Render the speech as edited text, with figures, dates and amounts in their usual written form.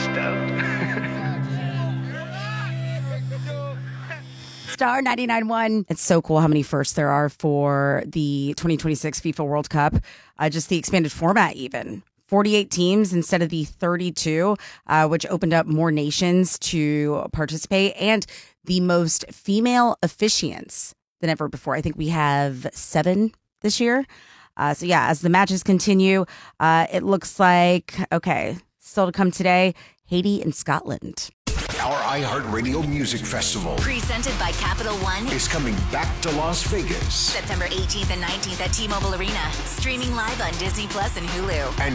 Star 99.1. It's so cool how many firsts there are for the 2026 FIFA World Cup. Just the expanded format even. 48 teams instead of the 32, which opened up more nations to participate, and the most female officiants than ever before. I think we have 7 this year. So yeah, as the matches continue, it looks like, okay, still to come today, Haiti and Scotland. Our iHeartRadio Music Festival, presented by Capital One, is coming back to Las Vegas. September 18th and 19th at T-Mobile Arena. Streaming live on Disney Plus and Hulu. And